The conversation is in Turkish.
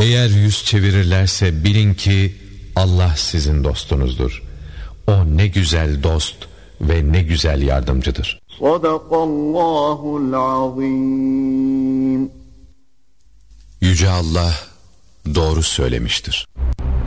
Eğer yüz çevirirlerse bilin ki Allah sizin dostunuzdur. O ne güzel dost ve ne güzel yardımcıdır. Sadakallahul azim. Yüce Allah doğru söylemiştir.